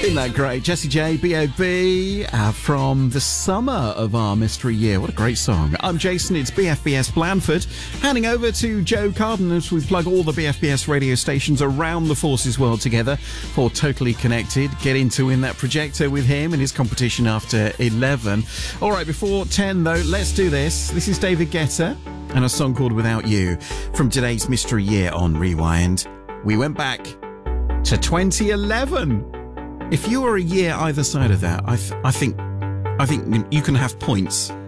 Isn't that great? Jessie J, B.O.B. From the summer of our mystery year. What a great song. I'm Jason, it's BFBS Blandford. Handing over to Joe Carden as we plug all the BFBS radio stations around the Forces world together for Totally Connected. Get in to win that projector with him in his competition after 11. All right, before 10 though, let's do this. This is David Guetta and a song called Without You from today's mystery year on Rewind. We went back to 2011. If you were a year either side of that, I think you can have points